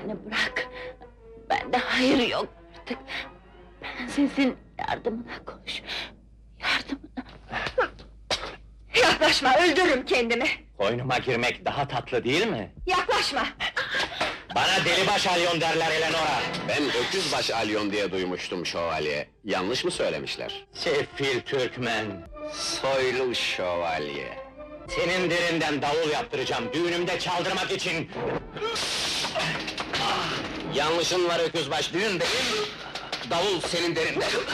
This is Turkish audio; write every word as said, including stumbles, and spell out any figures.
Beni bırak! Bende hayır yok artık! Prensesin yardımına koş! Yardımına! Yaklaşma, öldürürüm kendimi! Koynuma girmek daha tatlı değil mi? Yaklaşma! Bana delibaş alyon derler Eleonora! Ben öküzbaş alyon diye duymuştum şövalye. Yanlış mı söylemişler? Sefil Türkmen! Soylu şövalye. Senin derinden davul yaptıracağım, düğünümde çaldırmak için! Yanlışın var öküzbaş, düğün benim, davul senin derinde.